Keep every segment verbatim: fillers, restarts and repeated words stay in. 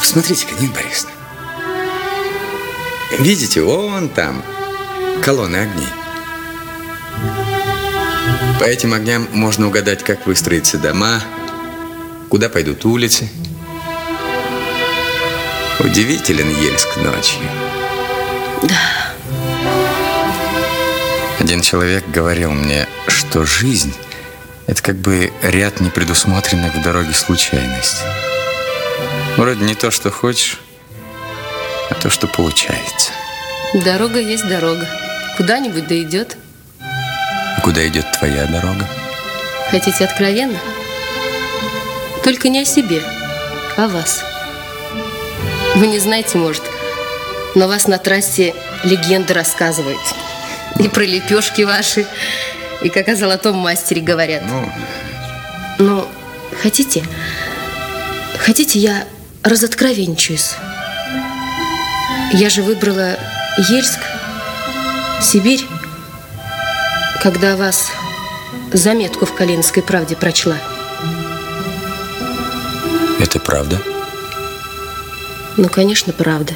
Смотрите-ка, Нина Борисовна. Видите, вон там колонны огней. По этим огням можно угадать, как выстроятся дома, куда пойдут улицы. Удивителен Ельск ночью. Да. Один человек говорил мне, что жизнь – это как бы ряд непредусмотренных в дороге случайностей. Вроде не то, что хочешь, а то, что получается. Дорога есть дорога. Куда-нибудь да идет. Куда идет твоя дорога? Хотите откровенно? Только не о себе, а о вас. Вы не знаете, может, но вас на трассе легенды рассказывают. И про лепешки ваши, и как о золотом мастере говорят. Ну, ну хотите? Хотите, я разоткровенничаюсь? Я же выбрала Ельск, Сибирь, когда вас заметку в «Калининской правде» прочла. Это правда? Ну, конечно, правда.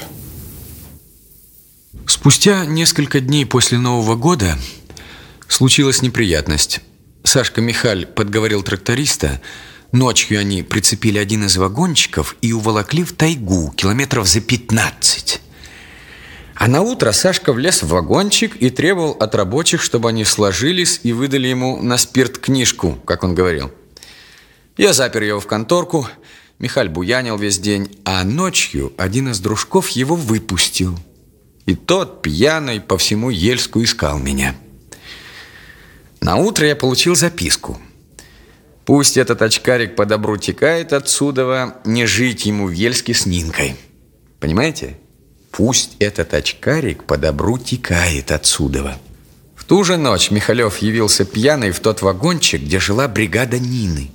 Спустя несколько дней после Нового года случилась неприятность. Сашка Михаль подговорил тракториста. Ночью они прицепили один из вагончиков и уволокли в тайгу километров за пятнадцать. А на утро Сашка влез в вагончик и требовал от рабочих, чтобы они сложились и выдали ему на спирт книжку, как он говорил. Я запер его в конторку. Михаль буянил весь день, а ночью один из дружков его выпустил. И тот, пьяный, по всему Ельску искал меня. Наутро я получил записку. Пусть этот очкарик по добру текает отсюда, не жить ему в Ельске с Нинкой. Понимаете? Пусть этот очкарик по добру текает отсюда. В ту же ночь Михалев явился пьяный в тот вагончик, где жила бригада Нины.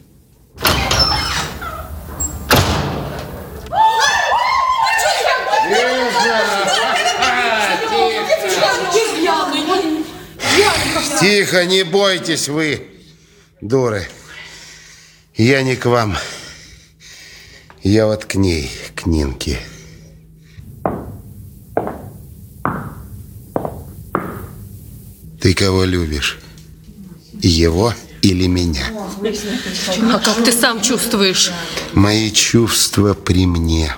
Тихо, не бойтесь вы, дуры. Я не к вам. Я вот к ней, к Нинке. Ты кого любишь? Его или меня? А как ты сам чувствуешь? Мои чувства при мне.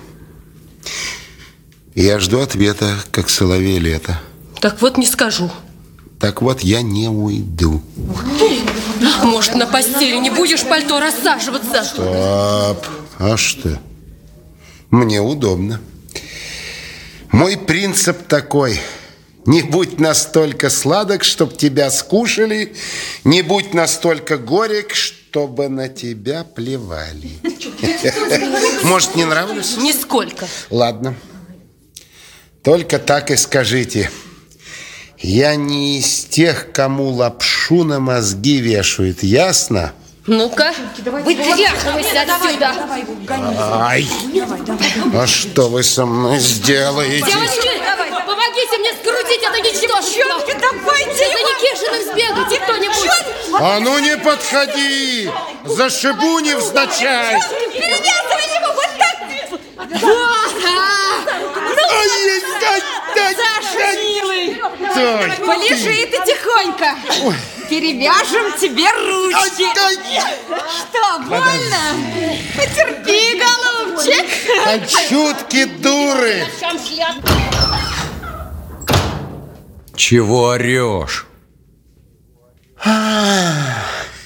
Я жду ответа, как соловей лето. Так вот не скажу. Так вот я не уйду. Может, на постели не будешь пальто рассаживаться? Стоп. А что? Мне удобно. Мой принцип такой. Не будь настолько сладок, чтоб тебя скушали. Не будь настолько горек, чтобы на тебя плевали. Может, не нравлюсь? Нисколько. Ладно. Только так и скажите. Я не из тех, кому лапшу на мозги вешают. Ясно? Ну-ка, вытряхивайся отсюда. Ай! А что вы со мной сделаете? Девочки, помогите мне скрутить это ничтожество. Давайте за Никишиным сбегайте кто-нибудь. А ну не подходи! Зашибу невзначай! Перевязывай его вот так! Саша, милый! Толь, Полежи ты тихонько! Ой. Перевяжем тебе ручки! Что, больно? Потерпи, голубчик! Кончутки дуры! Чего орешь? А,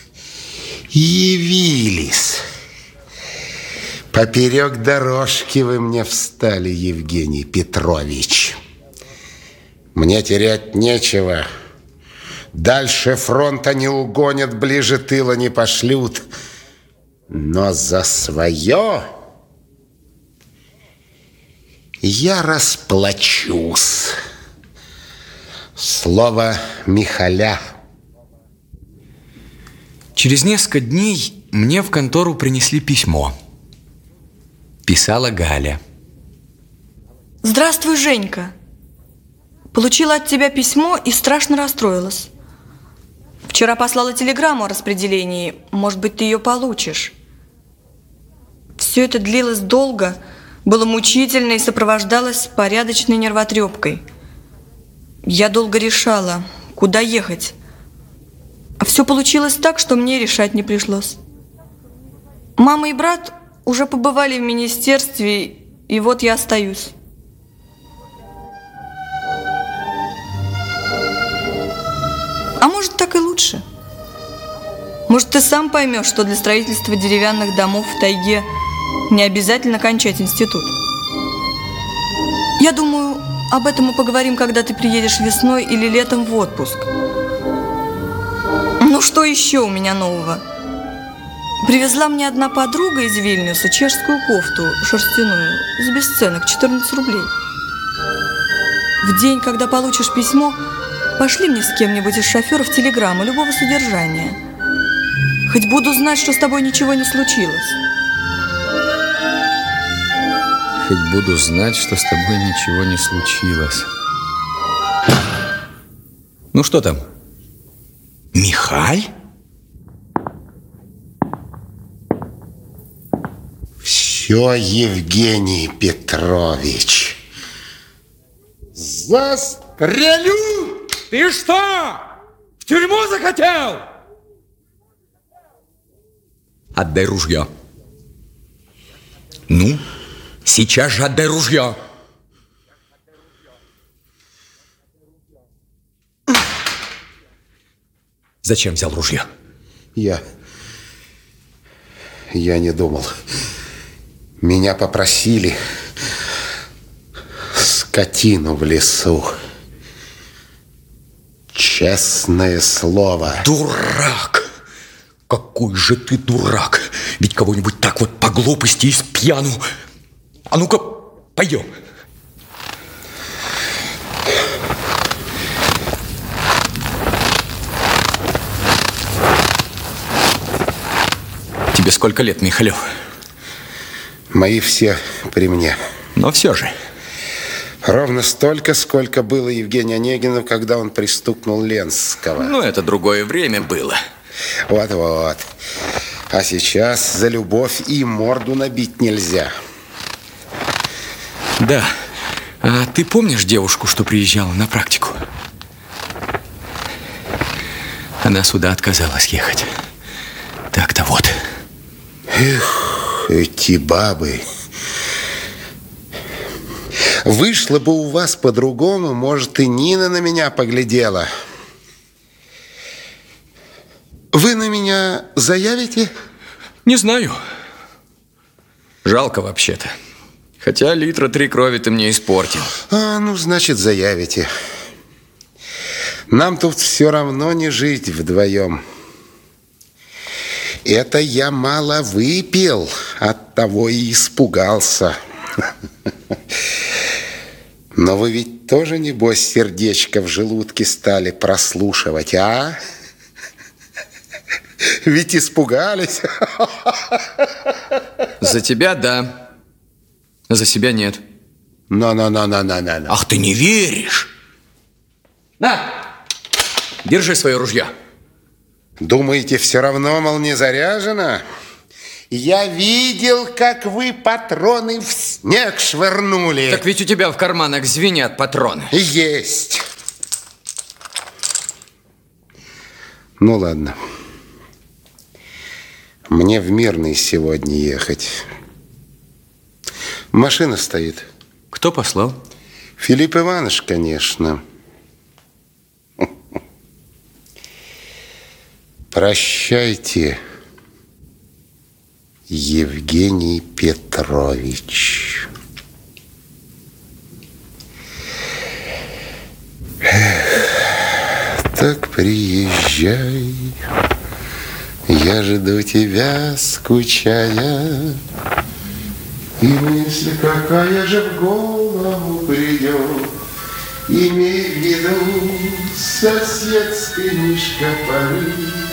явились. Поперек дорожки вы мне встали, Евгений Петрович. Мне терять нечего. Дальше фронта не угонят, ближе тыла не пошлют. Но за свое я расплачусь. Слово Михаля. Через несколько дней мне в контору принесли письмо. Писала Галя. Здравствуй, Женька. Получила от тебя письмо и страшно расстроилась. Вчера послала телеграмму о распределении. Может быть, ты ее получишь. Все это длилось долго, было мучительно и сопровождалось порядочной нервотрепкой. Я долго решала, куда ехать. А все получилось так, что мне решать не пришлось. Мама и брат уже побывали в министерстве, и вот я остаюсь. А может, так и лучше. Может, ты сам поймешь, что для строительства деревянных домов в тайге не обязательно кончать институт. Я думаю, об этом мы поговорим, когда ты приедешь весной или летом в отпуск. Ну, что еще у меня нового? Привезла мне одна подруга из Вильнюса чешскую кофту шерстяную за бесценок четырнадцать рублей. В день, когда получишь письмо, пошли мне с кем-нибудь из шоферов телеграмму любого содержания. Хоть буду знать, что с тобой ничего не случилось. Хоть буду знать, что с тобой ничего не случилось. Ну что там? Михаль? Все, Евгений Петрович. Застрелю! Ты что? В тюрьму захотел? Отдай ружье. Ну, сейчас же отдай ружье. Зачем взял ружье? Я... Я не думал. Меня попросили скотину в лесу. Честное слово. Дурак! Какой же ты дурак! Ведь кого-нибудь так вот по глупости и с пьяну. А ну-ка, пойдем. Тебе сколько лет, Михалев? Мои все при мне. Но все же. Ровно столько, сколько было Евгению Онегину, когда он пристукнул Ленского. Ну, это другое время было. Вот-вот. А сейчас за любовь и морду набить нельзя. Да. А ты помнишь девушку, что приезжала на практику? Она сюда отказалась ехать. Так-то вот. Эх, эти бабы. Вышло бы у вас по-другому, может, и Нина на меня поглядела. Вы на меня заявите? Не знаю. Жалко вообще-то. Хотя литра три крови ты мне испортил. А, ну, значит, заявите. Нам тут все равно не жить вдвоем. Это я мало выпил, оттого и испугался. Но вы ведь тоже, небось, сердечко в желудке стали прослушивать, а? Ведь испугались. За тебя, да. За себя нет. На-на-на-на-на-на. Ах, ты не веришь? На, держи свое ружье. Думаете, все равно, мол, не заряжено? Я видел, как вы патроны в снег швырнули. Так ведь у тебя в карманах звенят патроны. Есть. Ну, ладно. Мне в Мирный сегодня ехать. Машина стоит. Кто послал? Филипп Иванович, конечно. Прощайте, Евгений Петрович. Эх, так приезжай, я жду тебя, скучая. И мысль какая же в голову придет, имей в виду соседской мишка поры.